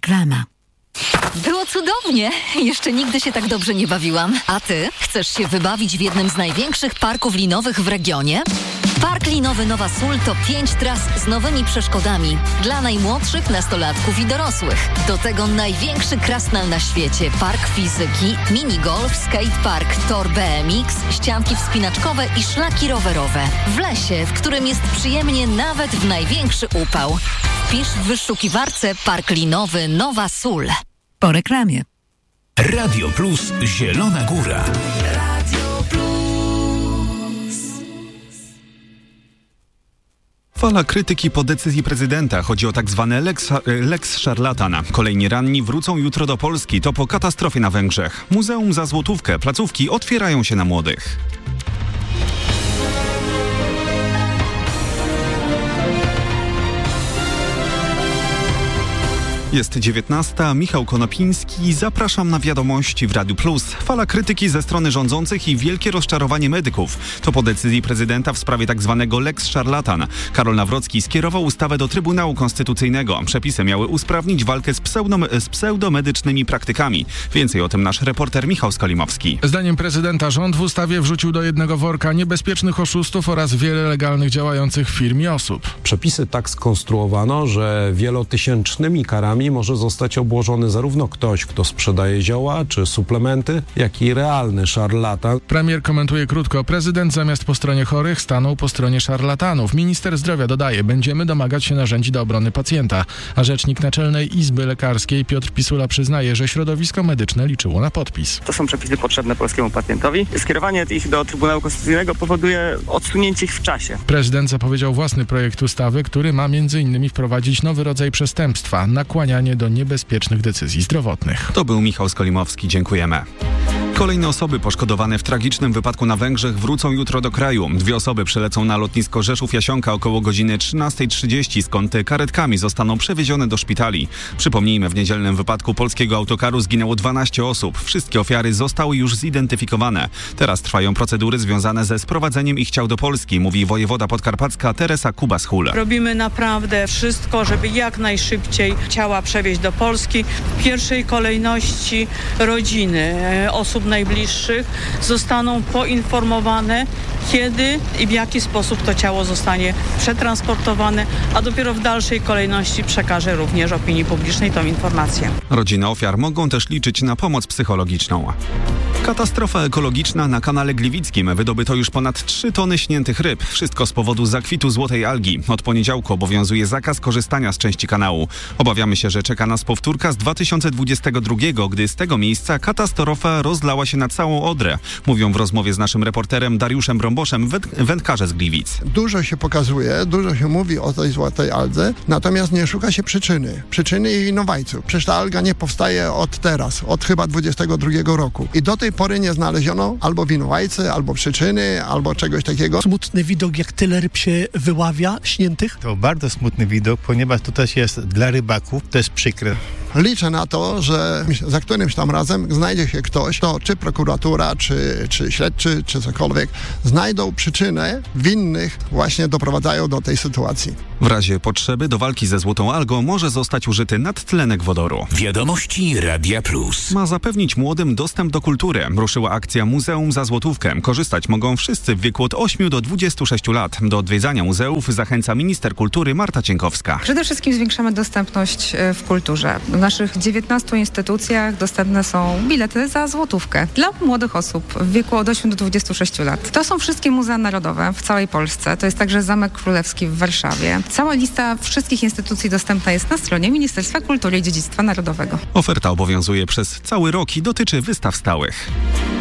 Reklama. Było cudownie. Jeszcze nigdy się tak dobrze nie bawiłam. A ty? Chcesz się wybawić w jednym z największych parków linowych w regionie? Park linowy Nowa Sól to 5 tras z nowymi przeszkodami dla najmłodszych, nastolatków i dorosłych. Do tego największy krasnal na świecie, park fizyki, minigolf, skatepark, tor BMX, ścianki wspinaczkowe i szlaki rowerowe. W lesie, w którym jest przyjemnie nawet w największy upał. Wpisz w wyszukiwarce Park linowy Nowa Sól. Po reklamie. Radio Plus Zielona Góra. Fala krytyki po decyzji prezydenta. Chodzi o tak zwane Lex Szarlatan. Kolejni ranni wrócą jutro do Polski. To po katastrofie na Węgrzech. Muzeum za złotówkę. Placówki otwierają się na młodych. Jest 19. Michał Konopiński. Zapraszam na wiadomości w Radiu Plus. Fala krytyki ze strony rządzących i wielkie rozczarowanie medyków. To po decyzji prezydenta w sprawie tzw. Lex Szarlatan. Karol Nawrocki skierował ustawę do Trybunału Konstytucyjnego. Przepisy miały usprawnić walkę z pseudomedycznymi praktykami. Więcej o tym nasz reporter Michał Skolimowski. Zdaniem prezydenta rząd w ustawie wrzucił do jednego worka niebezpiecznych oszustów oraz wiele legalnych działających firm i osób. Przepisy tak skonstruowano, że wielotysięcznymi karami może zostać obłożony zarówno ktoś, kto sprzedaje zioła czy suplementy, jak i realny szarlatan. Premier komentuje krótko. Prezydent zamiast po stronie chorych stanął po stronie szarlatanów. Minister zdrowia dodaje, będziemy domagać się narzędzi do obrony pacjenta. A rzecznik Naczelnej Izby Lekarskiej Piotr Pisula przyznaje, że środowisko medyczne liczyło na podpis. To są przepisy potrzebne polskiemu pacjentowi. Skierowanie ich do Trybunału Konstytucyjnego powoduje odsunięcie ich w czasie. Prezydent zapowiedział własny projekt ustawy, który ma m.in. wprowadzić nowy rodzaj przestępstwa, nakłanianie do niebezpiecznych decyzji zdrowotnych. To był Michał Skolimowski. Dziękujemy. Kolejne osoby poszkodowane w tragicznym wypadku na Węgrzech wrócą jutro do kraju. 2 osoby przylecą na lotnisko Rzeszów-Jasionka około godziny 13:30, skąd karetkami zostaną przewiezione do szpitali. Przypomnijmy, w niedzielnym wypadku polskiego autokaru zginęło 12 osób. Wszystkie ofiary zostały już zidentyfikowane. Teraz trwają procedury związane ze sprowadzeniem ich ciał do Polski, mówi wojewoda podkarpacka Teresa Kubas-Hul. Robimy naprawdę wszystko, żeby jak najszybciej ciała przewieźć do Polski. W pierwszej kolejności rodziny osób najbliższych zostaną poinformowane, kiedy i w jaki sposób to ciało zostanie przetransportowane, a dopiero w dalszej kolejności przekaże również opinii publicznej tą informację. Rodziny ofiar mogą też liczyć na pomoc psychologiczną. Katastrofa ekologiczna na kanale Gliwickim. Wydobyto już ponad 3 tony śniętych ryb. Wszystko z powodu zakwitu złotej algi. Od poniedziałku obowiązuje zakaz korzystania z części kanału. Obawiamy się, że czeka nas powtórka z 2022, gdy z tego miejsca katastrofa rozlała się na całą Odrę. Mówią w rozmowie z naszym reporterem Dariuszem Brąboszem wędkarze z Gliwic. Dużo się pokazuje, dużo się mówi o tej złotej aldze, natomiast nie szuka się przyczyny i winowajców. Przecież ta alga nie powstaje od teraz, od chyba 22 roku. I do tej pory nie znaleziono albo winowajcy, albo przyczyny, albo czegoś takiego. Smutny widok, jak tyle ryb się wyławia, śniętych. To bardzo smutny widok, ponieważ to też jest dla rybaków, to jest przykre. Liczę na to, że za którymś tam razem znajdzie się ktoś, to czy prokuratura, czy śledczy, czy cokolwiek, znajdą przyczynę winnych, właśnie doprowadzają do tej sytuacji. W razie potrzeby do walki ze złotą algą może zostać użyty nadtlenek wodoru. Wiadomości Radia Plus. Ma zapewnić młodym dostęp do kultury. Ruszyła akcja Muzeum za złotówkę. Korzystać mogą wszyscy w wieku od 8 do 26 lat. Do odwiedzania muzeów zachęca minister kultury Marta Cienkowska. Przede wszystkim zwiększamy dostępność w kulturze. W naszych 19 instytucjach dostępne są bilety za złotówkę dla młodych osób w wieku od 8 do 26 lat. To są wszystkie muzea narodowe w całej Polsce. To jest także Zamek Królewski w Warszawie. Cała lista wszystkich instytucji dostępna jest na stronie Ministerstwa Kultury i Dziedzictwa Narodowego. Oferta obowiązuje przez cały rok i dotyczy wystaw stałych.